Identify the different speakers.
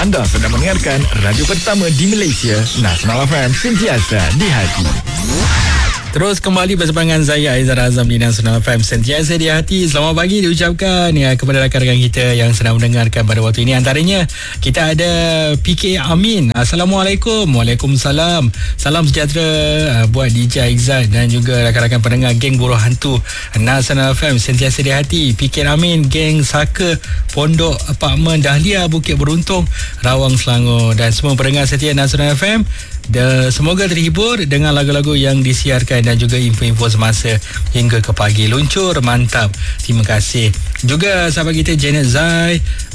Speaker 1: Anda sedang mendengarkan radio pertama di Malaysia, Nasional FM, sentiasa di hati.
Speaker 2: Terus kembali bersama dengan saya Aizar Azam di Nasional FM, sentiasa di hati. Selamat pagi diucapkan kepada rakan-rakan kita yang sedang mendengarkan pada waktu ini. Antaranya kita ada PK Amin. Assalamualaikum. Waalaikumsalam. Salam sejahtera buat DJ Aizat dan juga rakan-rakan pendengar geng Buruh Hantu Nasional FM, sentiasa di hati. PK Amin, geng Saka Pondok Apartmen Dahlia, Bukit Beruntung, Rawang, Selangor, dan semua pendengar setia Nasional FM. Semoga terhibur dengan lagu-lagu yang disiarkan dan juga info-info semasa hingga ke pagi. Luncur mantap. Terima kasih. Juga sahabat kita Janet Zai,